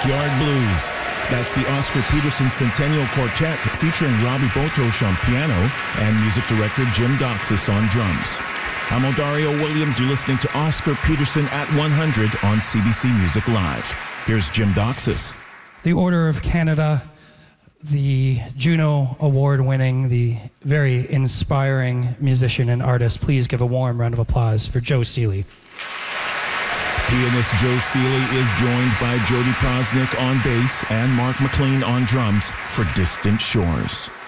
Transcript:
Backyard Blues. That's the Oscar Peterson Centennial Quartet featuring Robbie Botosh on piano and music director Jim Doxis on drums. I'm Eldario Williams. You're listening to Oscar Peterson at 100 on CBC Music Live. Here's Jim Doxis. The Order of Canada, the Juno Award-winning, the very inspiring musician and artist. Please give a warm round of applause for Joe Seeley. Pianist Joe Seeley is joined by Jody Prosnick on bass and Mark McLean on drums for Distant Shores.